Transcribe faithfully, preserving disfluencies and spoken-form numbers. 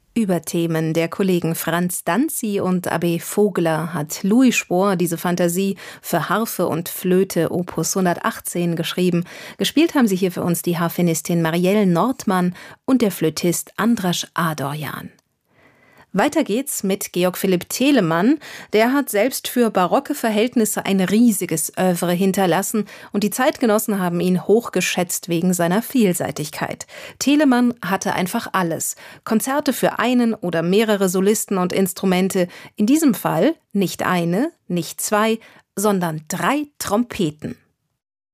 Über Themen der Kollegen Franz Danzi und Abbé Vogler hat Louis Spohr diese Fantasie für Harfe und Flöte Opus hundertachtzehn geschrieben. Gespielt haben sie hier für uns die Harfenistin Marielle Nordmann und der Flötist Andras Adorjan. Weiter geht's mit Georg Philipp Telemann. Der hat selbst für barocke Verhältnisse ein riesiges Œuvre hinterlassen und die Zeitgenossen haben ihn hochgeschätzt wegen seiner Vielseitigkeit. Telemann hatte einfach alles. Konzerte für einen oder mehrere Solisten und Instrumente. In diesem Fall nicht eine, nicht zwei, sondern drei Trompeten.